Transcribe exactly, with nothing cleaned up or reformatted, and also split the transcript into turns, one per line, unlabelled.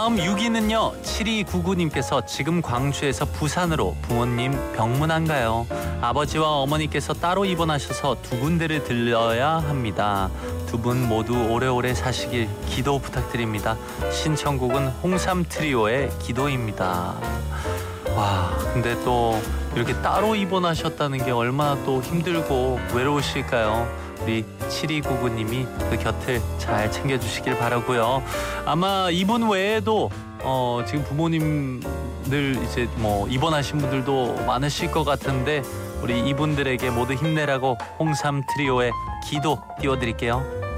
다음 육 위는요. 칠이구구님께서 지금 광주에서 부산으로 부모님 병문안 가요. 아버지와 어머니께서 따로 입원하셔서 두 군데를 들려야 합니다. 두 분 모두 오래오래 사시길 기도 부탁드립니다. 신청곡은 홍삼 트리오의 기도입니다. 와, 근데 또 이렇게 따로 입원하셨다는 게 얼마나 또 힘들고 외로우실까요? 우리 칠이구구님이 그 곁을 잘 챙겨주시길 바라고요. 아마 이분 외에도 어, 지금 부모님들 이제 뭐 입원하신 분들도 많으실 것 같은데 우리 이분들에게 모두 힘내라고 홍삼 트리오의 기도 띄워드릴게요.